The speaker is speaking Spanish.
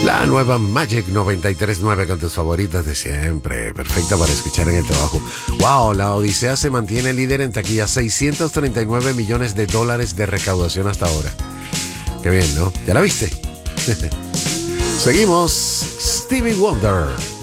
La nueva Magic 93.9 con tus favoritas de siempre. Perfecta para escuchar en el trabajo. Wow, la Odisea se mantiene líder en taquilla. 639 millones de dólares de recaudación hasta ahora. Qué bien, ¿no? ¿Ya la viste? Seguimos. Stevie Wonder.